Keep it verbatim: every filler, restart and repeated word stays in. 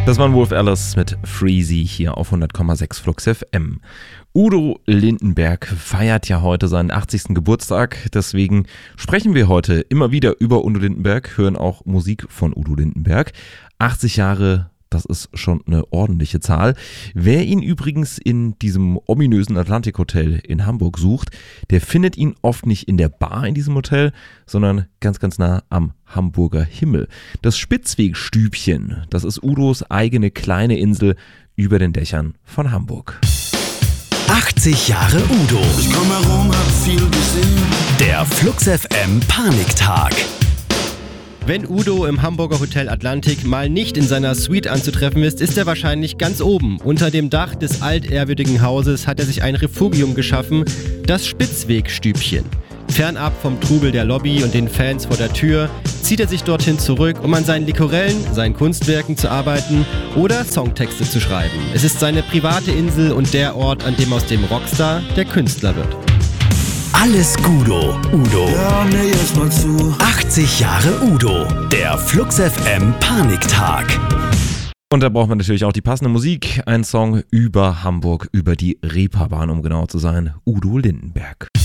Das war Wolf Alice mit Freezy hier auf hundert Komma sechs Flux F M. Udo Lindenberg feiert ja heute seinen achtzigsten Geburtstag, deswegen sprechen wir heute immer wieder über Udo Lindenberg, hören auch Musik von Udo Lindenberg. achtzig Jahre, das ist schon eine ordentliche Zahl. Wer ihn übrigens in diesem ominösen Atlantik Hotel in Hamburg sucht, der findet ihn oft nicht in der Bar in diesem Hotel, sondern ganz, ganz nah am Hamburger Himmel. Das Spitzwegstübchen, das ist Udos eigene kleine Insel über den Dächern von Hamburg. achtzig Jahre Udo. Ich komm herum, hab viel gesehen. Der Flux F M Paniktag. Wenn Udo im Hamburger Hotel Atlantik mal nicht in seiner Suite anzutreffen ist, ist er wahrscheinlich ganz oben. Unter dem Dach des altehrwürdigen Hauses hat er sich ein Refugium geschaffen, das Spitzwegstübchen. Fernab vom Trubel der Lobby und den Fans vor der Tür zieht er sich dorthin zurück, um an seinen Likorellen, seinen Kunstwerken zu arbeiten oder Songtexte zu schreiben. Es ist seine private Insel und der Ort, an dem aus dem Rockstar der Künstler wird. Alles Gudo, Udo. Hör mir jetzt mal zu. achtzig Jahre Udo. Der Flux F M Paniktag. Und da braucht man natürlich auch die passende Musik. Ein Song über Hamburg, über die Reeperbahn, um genau zu sein. Udo Lindenberg.